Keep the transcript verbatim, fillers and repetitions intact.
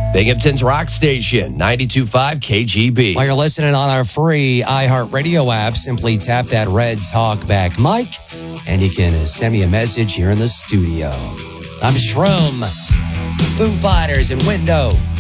Binghamton's Rock Station, ninety-two point five K G B. While you're listening on our free iHeartRadio app, simply tap that red talkback mic, and you can send me a message here in the studio. I'm Shroom, Foo Fighters, and Window.